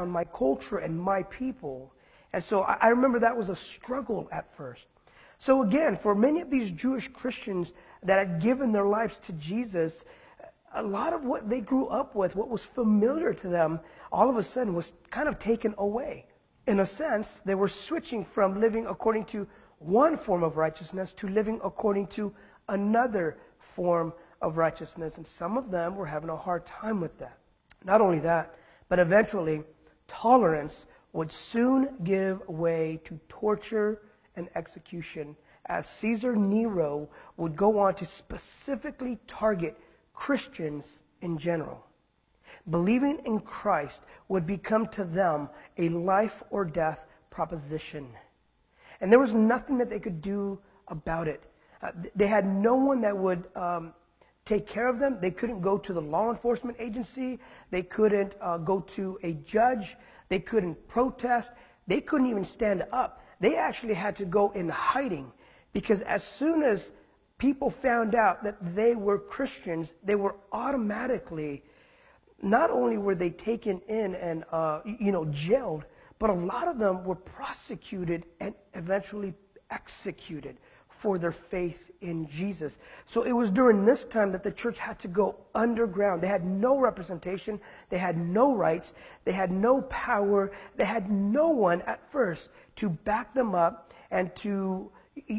on my culture and my people. And so I remember that was a struggle at first. So again, for many of these Jewish Christians that had given their lives to Jesus, a lot of what they grew up with, what was familiar to them, all of a sudden was kind of taken away. In a sense, they were switching from living according to one form of righteousness to living according to another form of righteousness. And some of them were having a hard time with that. Not only that, but eventually tolerance would soon give way to torture and execution, as Caesar Nero would go on to specifically target Christians in general. Believing in Christ would become to them a life or death proposition. And there was nothing that they could do about it. They had no one that would take care of them. They couldn't go to the law enforcement agency. They couldn't go to a judge. They couldn't protest. They couldn't even stand up. They actually had to go in hiding, because as soon as people found out that they were Christians, they were automatically, not only were they taken in and jailed, but a lot of them were prosecuted and eventually executed for their faith in Jesus. So it was during this time that the church had to go underground. They had no representation. They had no rights. They had no power. They had no one at first to back them up and to,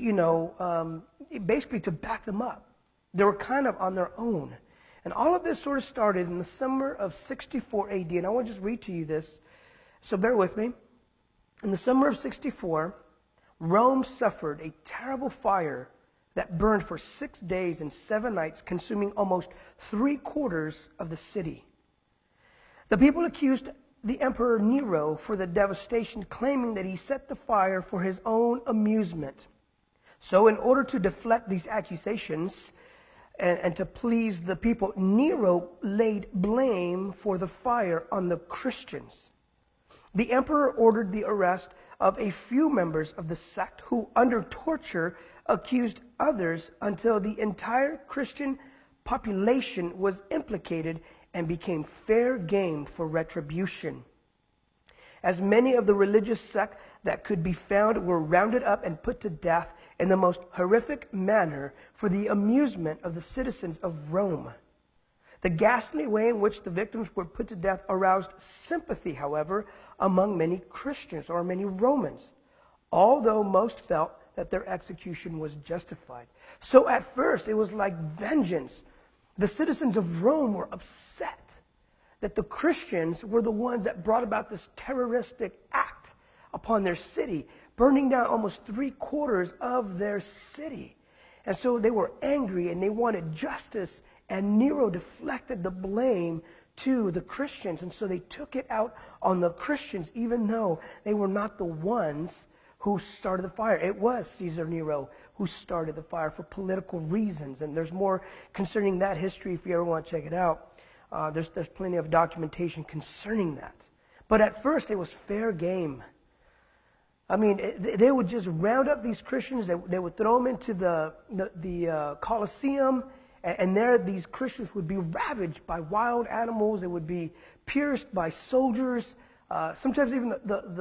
basically to back them up. They were kind of on their own. And all of this sort of started in the summer of 64 AD. And I want to just read to you this, so bear with me. In the summer of 64, Rome suffered a terrible fire that burned for 6 days and 7 nights, consuming almost 3/4 of the city. The people accused the Emperor Nero for the devastation, claiming that he set the fire for his own amusement. So in order to deflect these accusations and to please the people, Nero laid blame for the fire on the Christians. The emperor ordered the arrest of a few members of the sect who, under torture, accused others until the entire Christian population was implicated and became fair game for retribution. As many of the religious sect that could be found were rounded up and put to death in the most horrific manner for the amusement of the citizens of Rome. The ghastly way in which the victims were put to death aroused sympathy, however, among many Christians or many Romans, although most felt that their execution was justified. So at first, it was like vengeance. The citizens of Rome were upset that the Christians were the ones that brought about this terroristic act upon their city, burning down almost 3/4 of their city. And so they were angry and they wanted justice, and Nero deflected the blame to the Christians. And so they took it out on the Christians, even though they were not the ones who started the fire. It was Caesar Nero who started the fire for political reasons. And there's more concerning that history if you ever want to check it out. There's plenty of documentation concerning that. But at first it was fair game. I mean, they would just round up these Christians. They would throw them into the Colosseum. And there these Christians would be ravaged by wild animals. They would be pierced by soldiers. Sometimes even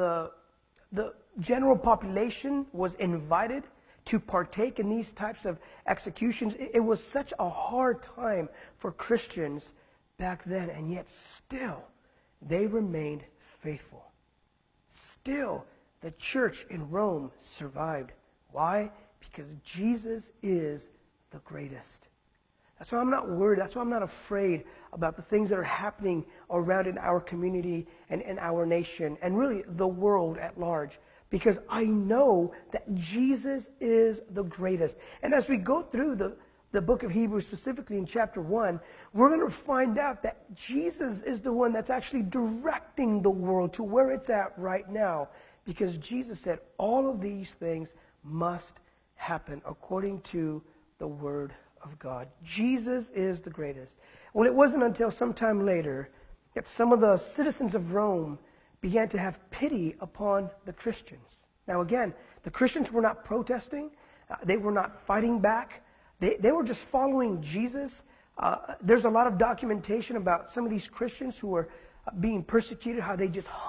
the general population was invited to partake in these types of executions. It was such a hard time for Christians back then, and yet still they remained faithful. Still, the church in Rome survived. Why? Because Jesus is the greatest. That's why I'm not worried. That's why I'm not afraid about the things that are happening around in our community and in our nation and really the world at large. Because I know that Jesus is the greatest. And as we go through the book of Hebrews, specifically in chapter 1, we're going to find out that Jesus is the one that's actually directing the world to where it's at right now. Because Jesus said all of these things must happen according to the Word of God. Jesus is the greatest. Well, it wasn't until sometime later that some of the citizens of Rome began to have pity upon the Christians. Now again, the Christians were not protesting. They were not fighting back. They were just following Jesus. There's a lot of documentation about some of these Christians who were being persecuted, how they just